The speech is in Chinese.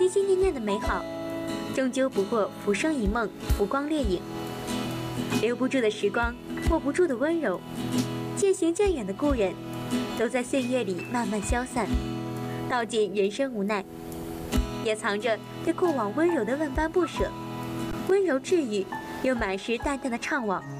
心心念念的美好，终究不过浮生一梦，浮光掠影。留不住的时光，握不住的温柔，渐行渐远的故人，都在岁月里慢慢消散，道尽人生无奈，也藏着对过往温柔的万般不舍。温柔治愈，又满是淡淡的怅惘。